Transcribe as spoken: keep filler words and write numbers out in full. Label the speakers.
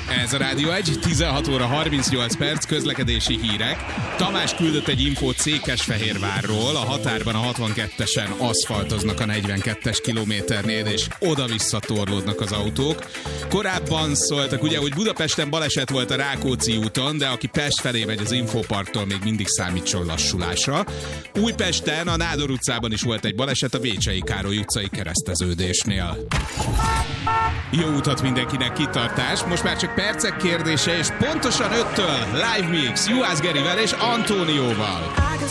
Speaker 1: Ez a Rádió egy, tizenhat óra harmincnyolc perc, közlekedési hírek. Tamás küldött egy infót Székesfehérvárról, a határban a hatvankettesen aszfaltoznak a negyvenkettes kilométernél, és oda-vissza torlódnak az autók. Korábban szóltak ugye, hogy Budapesten baleset volt a Rákóczi úton, de aki Pest felé megy az Infoparktól, még mindig számítson lassulásra. Újpesten a Nádor utcában is volt egy baleset a Vécsei Károly utcai kereszteződésnél. Jó utat mindenkinek, kitartás. Most már csak percek kérdése, és pontosan öttől Live Mix Juhász Gerivel és Antónióval.